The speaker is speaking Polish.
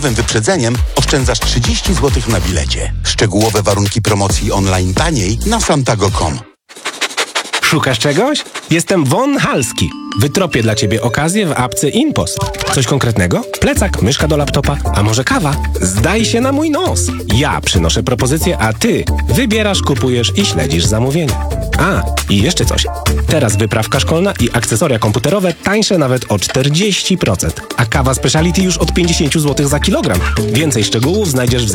wyprzedzeniem oszczędzasz 30 zł na bilecie. Szczegółowe warunki promocji online taniej na santago.com. Szukasz czegoś? Jestem Von Halski. Wytropię dla Ciebie okazję w apce InPost. Coś konkretnego? Plecak, myszka do laptopa, a może kawa? Zdaj się na mój nos. Ja przynoszę propozycję, a Ty wybierasz, kupujesz i śledzisz zamówienia. A, i jeszcze coś. Teraz wyprawka szkolna i akcesoria komputerowe tańsze nawet o 40%. A kawa speciality już od 50 zł za kilogram. Więcej szczegółów znajdziesz w